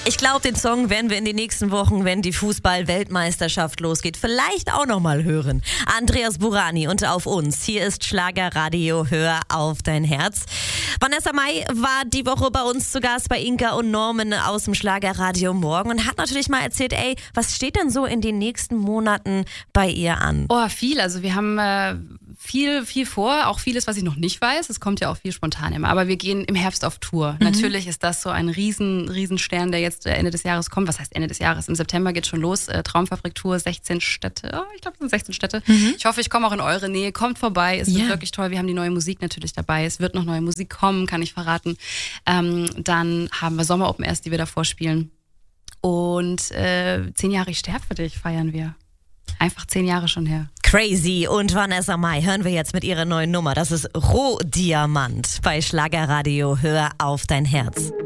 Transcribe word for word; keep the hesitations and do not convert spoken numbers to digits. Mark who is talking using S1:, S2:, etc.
S1: Ich glaube, den Song werden wir in den nächsten Wochen, wenn die Fußball-Weltmeisterschaft losgeht, vielleicht auch nochmal hören. Andreas Burani und Auf uns. Hier ist Schlagerradio, hör auf dein Herz. Vanessa Mai war die Woche bei uns zu Gast bei Inka und Norman aus dem Schlagerradio Morgen und hat natürlich mal erzählt, ey, was steht denn so in den nächsten Monaten bei ihr an?
S2: Oh, viel. Also wir haben äh, viel, viel vor. Auch vieles, was ich noch nicht weiß. Es kommt ja auch viel spontan immer. Aber wir gehen im Herbst auf Tour. Mhm. Natürlich ist das so ein riesen, riesen Stern, der jetzt Ende des Jahres kommt. Was heißt Ende des Jahres? Im September geht schon los. Äh, Traumfabrik-Tour, sechzehn Städte. Oh, ich glaube, es sind sechzehn Städte. Mhm. Ich hoffe, ich komme auch in eure Nähe. Kommt vorbei. Es wird
S1: ja.
S2: wirklich toll. Wir haben die neue Musik natürlich dabei. Es wird noch neue Musik kommen, kann ich verraten. Ähm, dann haben wir Sommer Open Airs, die wir davor spielen. Und äh, zehn Jahre Ich sterb für dich feiern wir. Einfach zehn Jahre schon her.
S1: Crazy und Vanessa Mai hören wir jetzt mit ihrer neuen Nummer. Das ist Rohdiamant bei Schlagerradio. Hör auf dein Herz.